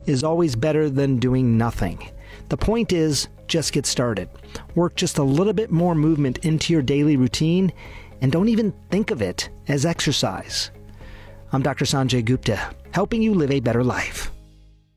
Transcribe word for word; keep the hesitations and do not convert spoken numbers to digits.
is always better than doing nothing. The point is, just get started. Work just a little bit more movement into your daily routine, and don't even think of it as exercise. I'm Doctor Sanjay Gupta, helping you live a better life.